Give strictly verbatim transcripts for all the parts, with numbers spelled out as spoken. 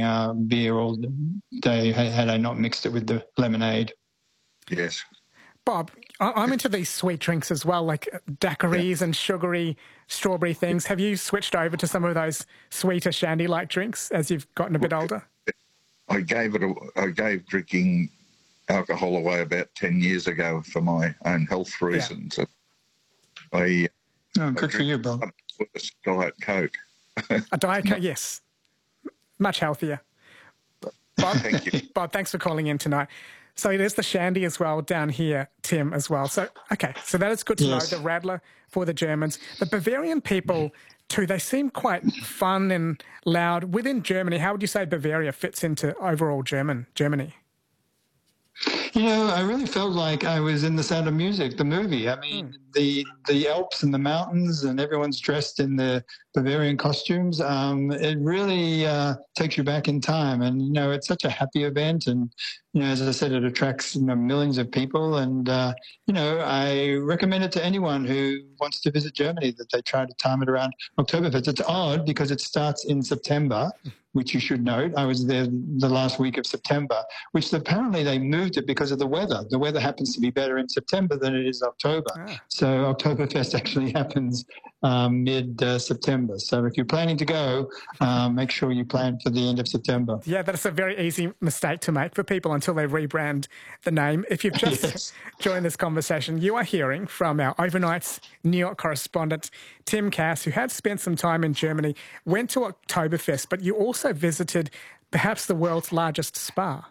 uh, beer all day had I not mixed it with the lemonade. Yes. Bob, I'm into these sweet drinks as well, like daiquiris yeah. and sugary strawberry things. Have you switched over to some of those sweeter shandy-like drinks as you've gotten a bit older? I gave it. A, I gave drinking alcohol away about ten years ago for my own health reasons. Yeah. I oh, good I for you, Bob. With a Diet Coke. A Diet Coke, yes, much healthier. Bob, thank you, Bob. Thanks for calling in tonight. So there's the shandy as well down here, Tim, as well. So, okay, so that is good to yes. know, the Radler for the Germans. The Bavarian people, too, they seem quite fun and loud. Within Germany, how would you say Bavaria fits into overall German Germany? You know, I really felt like I was in The Sound of Music, the movie. I mean, mm. the the Alps and the mountains and everyone's dressed in the Bavarian costumes. Um, it really uh, takes you back in time. And, you know, it's such a happy event. And, you know, as I said, it attracts, you know, millions of people. And, uh, you know, I recommend it to anyone who wants to visit Germany that they try to time it around Oktoberfest. It's odd because it starts in September, which you should note. I was there the last week of September, which apparently they moved it because of the weather. The weather happens to be better in September than it is October. Ah. So Oktoberfest actually happens um, mid-September. Uh, so if you're planning to go, um, make sure you plan for the end of September. Yeah, that's a very easy mistake to make for people until they rebrand the name. If you've just yes. joined this conversation, you are hearing from our overnight New York correspondent, Tim Cass, who had spent some time in Germany, went to Oktoberfest, but you also visited perhaps the world's largest spa.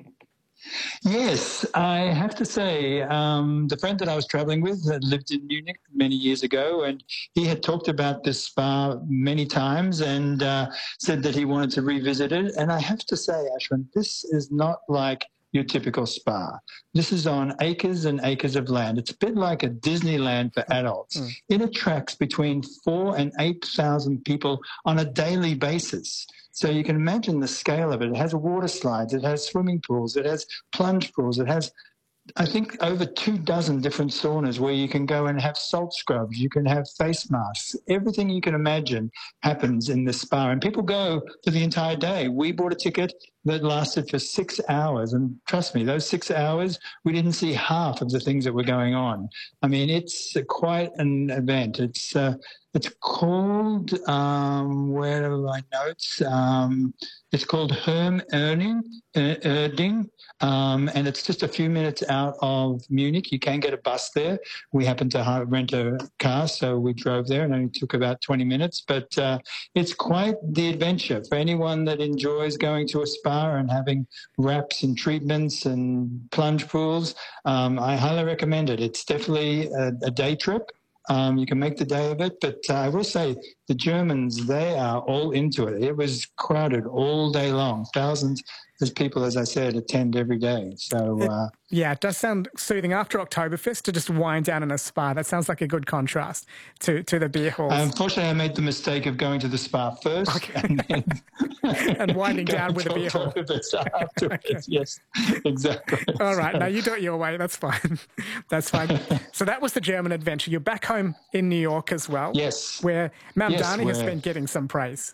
Yes, I have to say, um, the friend that I was traveling with had lived in Munich many years ago, and he had talked about this spa many times and uh, said that he wanted to revisit it. And I have to say, Ashwin, this is not like your typical spa. This is on acres and acres of land. It's a bit like a Disneyland for adults. Mm. It attracts between four and eight thousand people on a daily basis. So you can imagine the scale of it. It has water slides, it has swimming pools, it has plunge pools, it has, I think, over two dozen different saunas where you can go and have salt scrubs, you can have face masks. Everything you can imagine happens in this spa. And people go for the entire day. We bought a ticket that lasted for six hours. And trust me, those six hours, we didn't see half of the things that were going on. I mean, it's quite an event. It's uh, it's called, um, where are my notes? Um, it's called Herm Erding, Erding, um, and it's just a few minutes out of Munich. You can get a bus there. We happened to rent a car, so we drove there and it only took about twenty minutes. But uh, it's quite the adventure for anyone that enjoys going to a spa and having wraps and treatments and plunge pools. Um, I highly recommend it. It's definitely a, a day trip. Um, you can make the day of it, but uh, I will say the Germans, they are all into it. It was crowded all day long. Thousands of people, as I said, attend every day. So uh, it, yeah, it does sound soothing after Oktoberfest to just wind down in a spa. That sounds like a good contrast to, to the beer halls. Unfortunately, I made the mistake of going to the spa first okay. and then and winding down with a beer hall. Afterwards. Okay. Yes, exactly. All right, so. Now you do it your way. That's fine. That's fine. So that was the German adventure. You're back home in New York as well. Yes. Where Mamdani yes, has been getting some praise.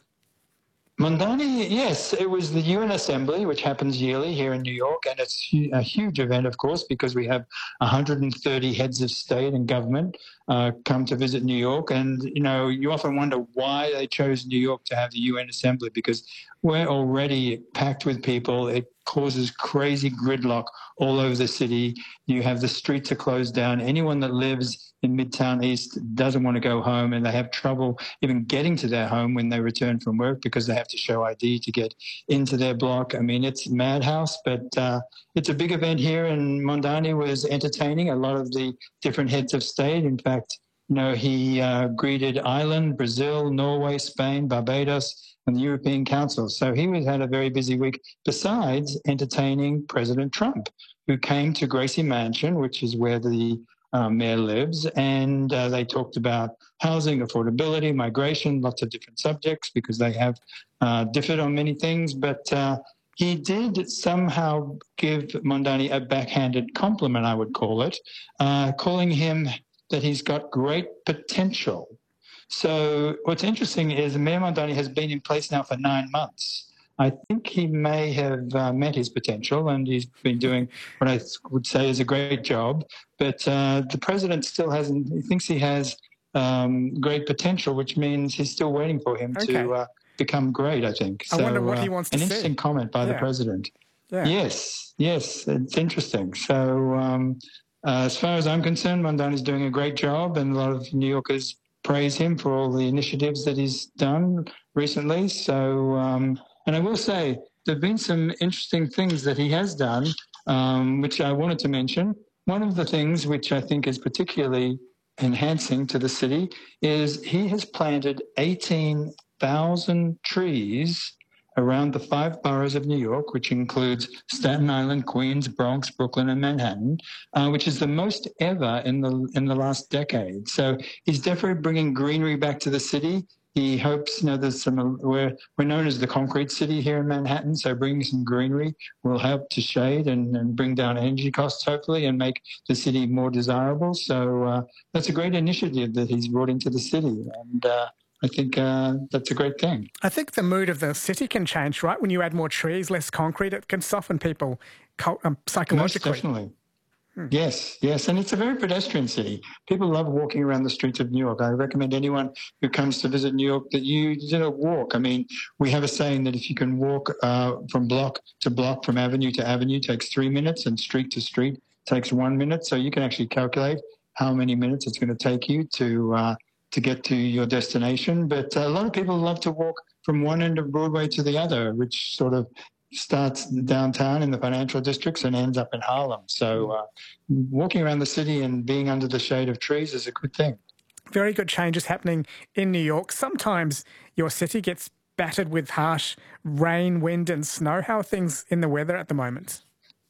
Mamdani, yes, it was the U N Assembly, which happens yearly here in New York, and it's a huge event, of course, because we have one hundred thirty heads of state and government uh, come to visit New York. And, you know, you often wonder why they chose New York to have the U N Assembly, because we're already packed with people. It causes crazy gridlock all over the city. You have the streets are closed down. Anyone that lives in Midtown East doesn't want to go home, and they have trouble even getting to their home when they return from work because they have to show I D to get into their block. I mean, it's madhouse, but uh, it's a big event here, and Mamdani was entertaining a lot of the different heads of state. In fact, you know, he uh, greeted Ireland, Brazil, Norway, Spain, Barbados, and the European Council. So he was, had a very busy week, besides entertaining President Trump, who came to Gracie Mansion, which is where the uh, mayor lives, and uh, they talked about housing, affordability, migration, lots of different subjects, because they have uh, differed on many things. But uh, he did somehow give Mamdani a backhanded compliment, I would call it, uh, calling him that he's got great potential. So what's interesting is Mayor Mamdani has been in place now for nine months. I think he may have uh, met his potential, and he's been doing what I would say is a great job. But uh, the president still hasn't. He thinks he has um, great potential, which means he's still waiting for him Okay. to uh, become great. I think. I so, wonder what uh, he wants to an see. An interesting comment by yeah. the president. Yeah. Yes, yes, it's interesting. So, um, uh, as far as I'm concerned, Mondani is doing a great job, and a lot of New Yorkers praise him for all the initiatives that he's done recently. So, um, and I will say there have been some interesting things that he has done, um, which I wanted to mention. One of the things which I think is particularly enhancing to the city is he has planted eighteen thousand trees around the five boroughs of New York, which includes Staten Island, Queens, Bronx, Brooklyn, and Manhattan, uh, which is the most ever in the in the last decade. So he's definitely bringing greenery back to the city. He hopes, you know, there's some, we're, we're known as the concrete city here in Manhattan, so bringing some greenery will help to shade and, and bring down energy costs, hopefully, and make the city more desirable. So uh, that's a great initiative that he's brought into the city. And uh, I think uh, that's a great thing. I think the mood of the city can change, right? When you add more trees, less concrete, it can soften people um, psychologically. Most definitely. Hmm. Yes, yes. And it's a very pedestrian city. People love walking around the streets of New York. I recommend anyone who comes to visit New York that you, you know, walk. I mean, we have a saying that if you can walk uh, from block to block, from avenue to avenue, takes three minutes, and street to street takes one minute. So you can actually calculate how many minutes it's going to take you to uh, to get to your destination. But a lot of people love to walk from one end of Broadway to the other, which sort of starts downtown in the financial districts and ends up in Harlem. So uh, walking around the city and being under the shade of trees is a good thing. Very good changes happening in New York. Sometimes your city gets battered with harsh rain, wind and snow. How are things in the weather at the moment?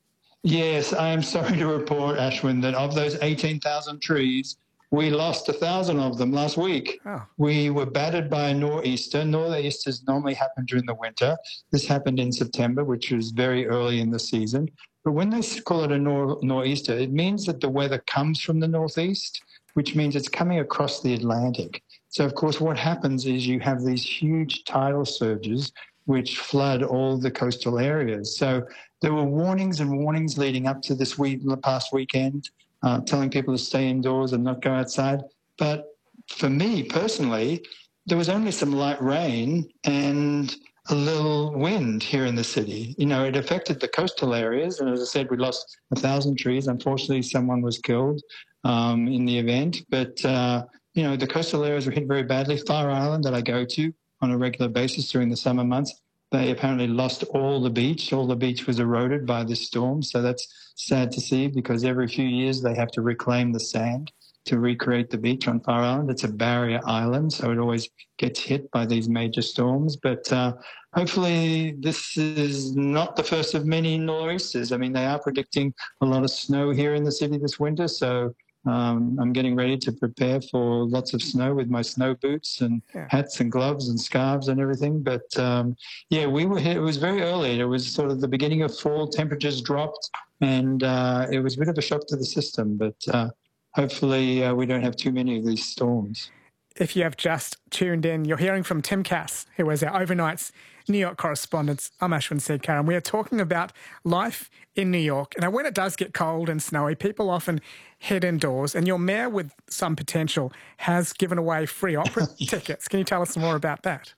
Yes, I am sorry to report, Ashwin, that of those eighteen thousand trees, we lost a thousand of them last week. Oh. We were battered by a nor'easter. Nor'easters normally happen during the winter. This happened in September, which was very early in the season. But when they call it a nor- nor'easter, it means that the weather comes from the northeast, which means it's coming across the Atlantic. So, of course, what happens is you have these huge tidal surges which flood all the coastal areas. So there were warnings and warnings leading up to this week, the past weekend, Uh, telling people to stay indoors and not go outside. But for me personally, there was only some light rain and a little wind here in the city. You know, it affected the coastal areas. And as I said, we lost a thousand trees. Unfortunately, someone was killed um, in the event. But, uh, you know, the coastal areas were hit very badly. Fire Island that I go to on a regular basis during the summer months, they apparently lost all the beach. All the beach was eroded by this storm. So that's sad to see, because every few years they have to reclaim the sand to recreate the beach on Fire Island. It's a barrier island, so it always gets hit by these major storms. But uh, hopefully this is not the first of many nor'easters. I mean, they are predicting a lot of snow here in the city this winter, so Um, I'm getting ready to prepare for lots of snow with my snow boots and yeah. hats and gloves and scarves and everything. But um, yeah, we were here. It was very early. It was sort of the beginning of fall. Temperatures dropped, and uh, it was a bit of a shock to the system. But uh, hopefully, uh, we don't have too many of these storms. If you have just tuned in, you're hearing from Tim Cass, who is our overnight's New York correspondent. I'm Ashwin Seedkar, and we are talking about life in New York. And when it does get cold and snowy, people often head indoors, and your mayor with some potential has given away free opera tickets. Can you tell us more about that?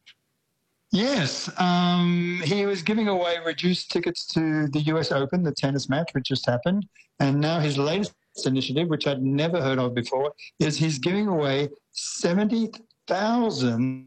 Yes, um, he was giving away reduced tickets to the U S Open, the tennis match, which just happened. And now his latest initiative, which I'd never heard of before, is he's giving away seventy thousand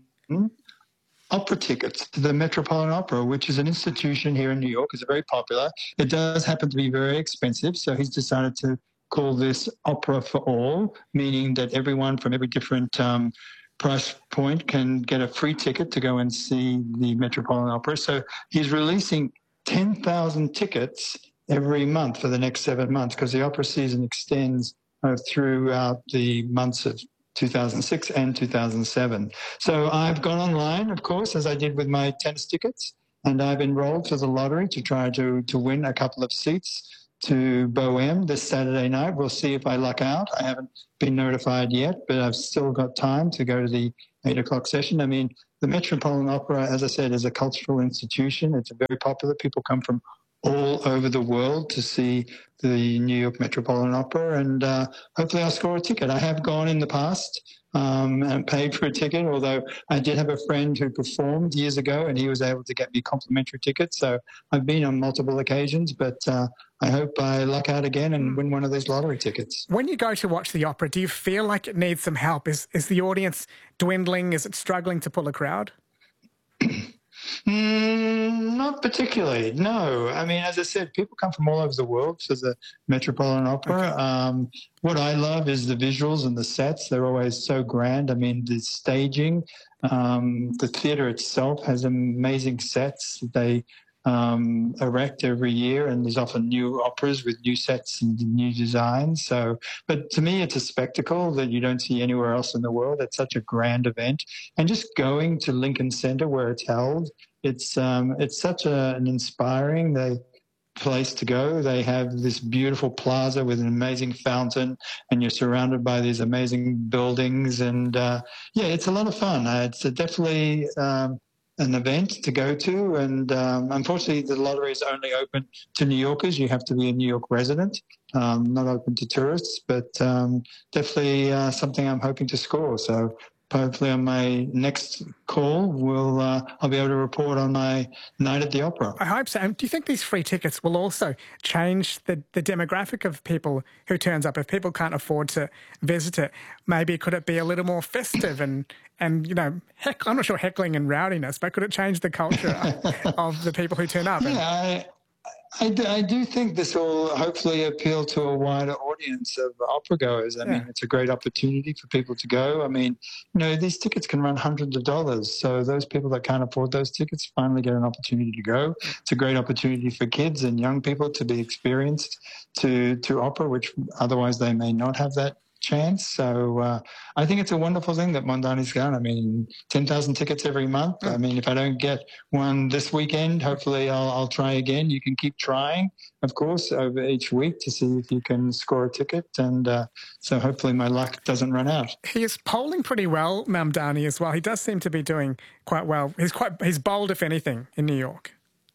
opera tickets to the Metropolitan Opera, which is an institution here in New York. It's very popular. It does happen to be very expensive, so he's decided to call this Opera for All, meaning that everyone from every different um, price point can get a free ticket to go and see the Metropolitan Opera. So he's releasing ten thousand tickets every month for the next seven months because the opera season extends uh, throughout the months of two thousand six and two thousand seven. So I've gone online, of course, as I did with my tennis tickets, and I've enrolled for the lottery to try to, to win a couple of seats to Bohème this Saturday night. We'll see if I luck out. I haven't been notified yet, but I've still got time to go to the eight o'clock session. I mean, the Metropolitan Opera, as I said, is a cultural institution. It's very popular. People come from all over the world to see the New York Metropolitan Opera, and uh, hopefully I'll score a ticket. I have gone in the past um, and paid for a ticket, although I did have a friend who performed years ago and he was able to get me complimentary tickets. So I've been on multiple occasions, but uh, I hope I luck out again and win one of those lottery tickets. When you go to watch the opera, do you feel like it needs some help? Is, is the audience dwindling? Is it struggling to pull a crowd? Mm, not particularly, no. I mean, as I said, people come from all over the world to the Metropolitan Opera. Okay. Um, what I love is the visuals and the sets. They're always so grand. I mean, the staging, um, the theatre itself has amazing sets that they um, erect every year, and there's often new operas with new sets and new designs. So, but to me, it's a spectacle that you don't see anywhere else in the world. It's such a grand event. And just going to Lincoln Center where it's held, it's um, it's such a, an inspiring they, place to go. They have this beautiful plaza with an amazing fountain, and you're surrounded by these amazing buildings. And uh, yeah, it's a lot of fun. Uh, it's a definitely um, an event to go to. And um, unfortunately, the lottery is only open to New Yorkers. You have to be a New York resident, um, not open to tourists, but um, definitely uh, something I'm hoping to score. So hopefully on my next call, we'll, uh, I'll be able to report on my night at the opera. I hope so. And do you think these free tickets will also change the, the demographic of people who turns up? If people can't afford to visit it, maybe could it be a little more festive and, and you know, heck, I'm not sure heckling and rowdiness, but could it change the culture of the people who turn up? Yeah, I, I, do, I do think this will hopefully appeal to a wider audience of opera goers. I yeah. mean, it's a great opportunity for people to go. I mean, you know, these tickets can run hundreds of dollars. So those people that can't afford those tickets finally get an opportunity to go. It's a great opportunity for kids and young people to be experienced to, to opera, which otherwise they may not have that chance. So uh, I think it's a wonderful thing that Mondani's done. I mean, ten thousand tickets every month. I mean, if I don't get one this weekend, hopefully I'll, I'll try again. You can keep trying, of course, over each week to see if you can score a ticket. And uh, so hopefully my luck doesn't run out. He is polling pretty well, Mamdani, as well. He does seem to be doing quite well. He's quite he's bold, if anything, in New York.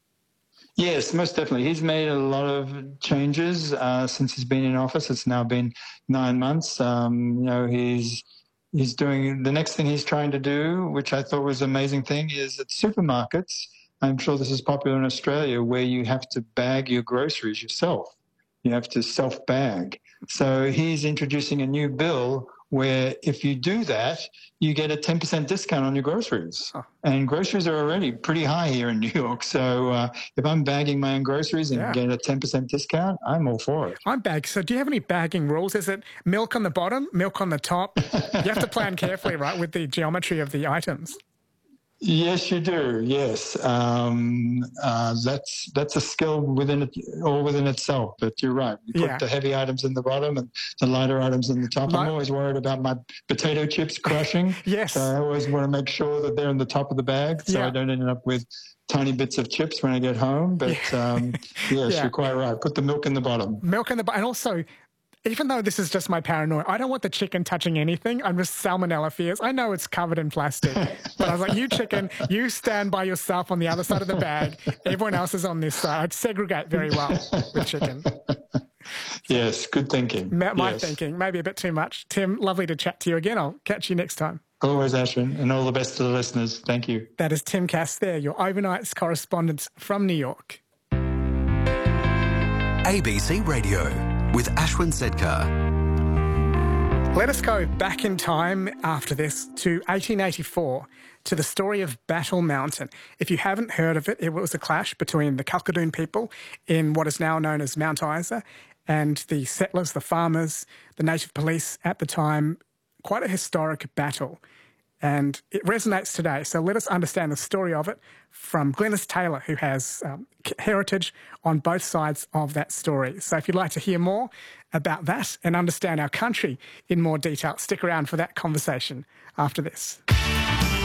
Yes, most definitely. He's made a lot of changes uh, since he's been in office. It's now been nine months. Um, you know, he's he's doing the next thing he's trying to do, which I thought was an amazing thing, is at supermarkets. I'm sure this is popular in Australia, where you have to bag your groceries yourself. You have to self-bag. So he's introducing a new bill where if you do that, you get a ten percent discount on your groceries. Huh. And groceries are already pretty high here in New York. So uh, if I'm bagging my own groceries and yeah. get a ten percent discount, I'm all for it. I'm bagged. So do you have any bagging rules? Is it milk on the bottom, milk on the top? You have to plan carefully, right, with the geometry of the items. Yes, you do. Yes, um, uh, that's that's a skill within it, all within itself. But you're right. You put yeah. the heavy items in the bottom and the lighter items in the top. Like, I'm always worried about my potato chips crushing. Yes. So I always want to make sure that they're in the top of the bag, so yeah. I don't end up with tiny bits of chips when I get home. But yeah. um, yes, yeah. you're quite right. Put the milk in the bottom. Milk in the bottom, and also, even though this is just my paranoia, I don't want the chicken touching anything. I'm just salmonella fears. I know it's covered in plastic, but I was like, you chicken, you stand by yourself on the other side of the bag. Everyone else is on this side. I'd segregate very well with chicken. Yes, good thinking. My, my yes. thinking, maybe a bit too much. Tim, lovely to chat to you again. I'll catch you next time. Always, Ashwin, and all the best to the listeners. Thank you. That is Tim Cass there, your overnights correspondent from New York. A B C Radio with Ashwin Sedkar. Let us go back in time after this to eighteen eighty-four, to the story of Battle Mountain. If you haven't heard of it, it was a clash between the Kalkadoon people in what is now known as Mount Isa and the settlers, the farmers, the native police at the time. Quite a historic battle. And it resonates today. So let us understand the story of it from Glynis Taylor, who has um, heritage on both sides of that story. So if you'd like to hear more about that and understand our country in more detail, stick around for that conversation after this.